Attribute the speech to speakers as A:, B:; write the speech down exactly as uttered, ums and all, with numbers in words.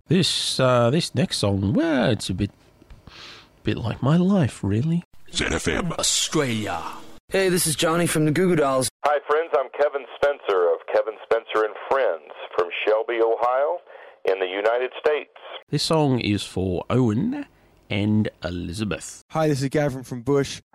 A: This uh, this next song, well, it's a bit bit like my life, really.
B: Z F M Australia.
C: Hey, this is Johnny from the Goo Goo Dolls.
D: Hi, friends. I'm Kevin Spencer of Kevin Spencer and Friends from Shelby, Ohio, in the United States.
A: This song is for Owen and Elizabeth.
E: Hi, this is Gavin from Bush.